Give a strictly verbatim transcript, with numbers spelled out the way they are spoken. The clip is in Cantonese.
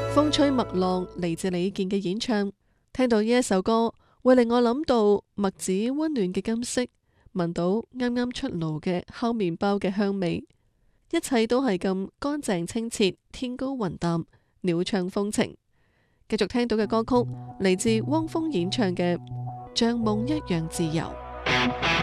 風吹麥浪嚟自李健嘅演唱，聽到呢一首歌會令我諗到麥子溫暖嘅金色，聞到啱啱出爐嘅烤麵包嘅香味，一切都係咁乾淨清澈，天高雲淡，鳥唱風情。繼續聽到嘅歌曲嚟自汪峰演唱嘅《像夢一樣自由》。